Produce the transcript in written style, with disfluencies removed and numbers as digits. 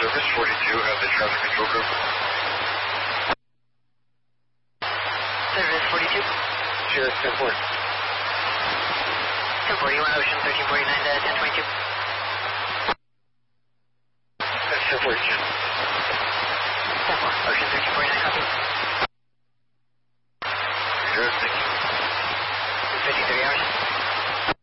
Service 42, have the traffic control group. Service 42. Sure, 10-4. 1041, Ocean 1349 to 1022. That's 10-4. 10-4, Ocean 1349, copy.